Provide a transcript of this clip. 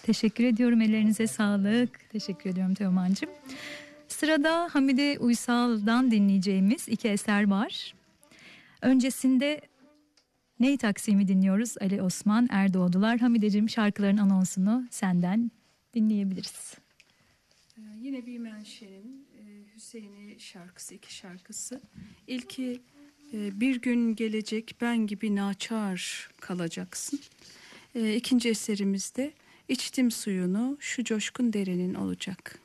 Teşekkür ediyorum. Ellerinize sağlık. Teşekkür ediyorum Teoman'cığım. Sırada Hamide Uysal'dan dinleyeceğimiz iki eser var. Öncesinde Ney Taksim'i dinliyoruz. Ali Osman Erdoğdular. Hamideciğim, şarkıların anonsunu senden dinleyebiliriz. Yine bir menşenin Hüseyin'i şarkısı, iki şarkısı. İlki bir gün gelecek ben gibi naçar kalacaksın. İkinci eserimizde içtim suyunu şu coşkun derenin olacak.